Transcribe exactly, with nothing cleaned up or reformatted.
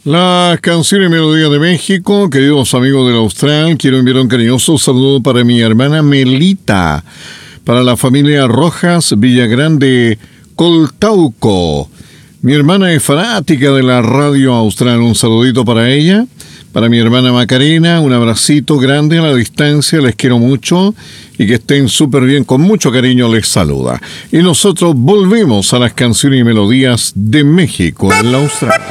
Las canciones y melodías de México, queridos amigos del Austral, quiero enviar un cariñoso saludo para mi hermana Melita, para la familia Rojas Villagrande Coltauco. Mi hermana es fanática de la radio Austral, un saludito para ella. Para mi hermana Macarena, un abracito grande a la distancia, les quiero mucho y que estén súper bien, con mucho cariño les saluda. Y nosotros volvemos a las canciones y melodías de México en la Austral.